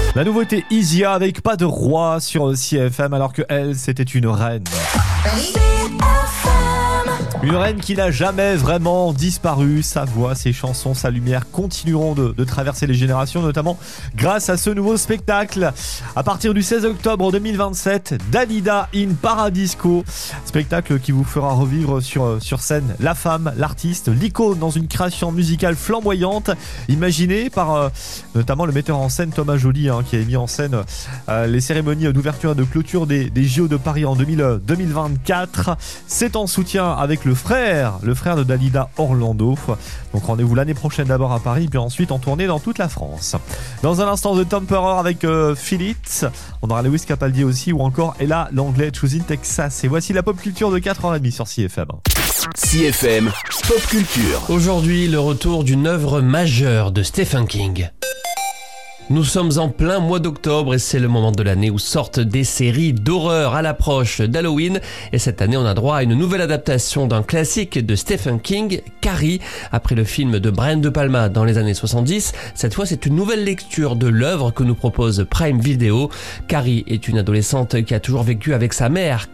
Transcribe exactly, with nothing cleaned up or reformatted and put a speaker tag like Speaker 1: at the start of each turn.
Speaker 1: La nouveauté Isia avec pas de roi sur C F M alors que elle, c'était une reine. Une reine qui n'a jamais vraiment disparu. Sa voix, ses chansons, sa lumière continueront de, de traverser les générations, notamment grâce à ce nouveau spectacle. À partir du seize octobre deux mille vingt-sept, Dalida in Paradisco. Spectacle qui vous fera revivre sur, sur scène la femme, l'artiste, l'icône dans une création musicale flamboyante, imaginée par euh, notamment le metteur en scène Thomas Joly, hein, qui a mis en scène euh, les cérémonies d'ouverture et de clôture des, des J O de Paris en deux mille vingt-quatre. C'est en soutien avec le frère, le frère de Dalida, Orlando. Donc rendez-vous l'année prochaine d'abord à Paris, puis ensuite en tournée dans toute la France. Dans un instant, The Temperer avec euh, Feel It. On aura Lewis Capaldi aussi, ou encore Ella l'anglais, Choosing Texas. Et voici la pop culture de quatre heures trente sur C F M.
Speaker 2: C F M, Pop Culture.
Speaker 3: Aujourd'hui, le retour d'une œuvre majeure de Stephen King. Nous sommes en plein mois d'octobre et c'est le moment de l'année où sortent des séries d'horreur à l'approche d'Halloween. Et cette année, on a droit à une nouvelle adaptation d'un classique de Stephen King, Carrie. Après le film de Brian De Palma dans les années soixante-dix, cette fois, c'est une nouvelle lecture de l'œuvre que nous propose Prime Video. Carrie est une adolescente qui a toujours vécu avec sa mère,